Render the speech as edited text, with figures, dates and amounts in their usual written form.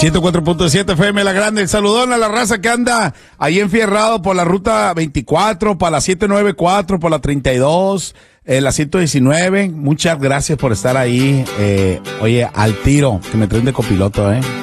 104.7 FM La Grande. El saludón a la raza que anda ahí enfierrado por la ruta 24, para la 794, por la 32, la 119. Muchas gracias por estar ahí. Oye, al tiro, que me traen de copiloto,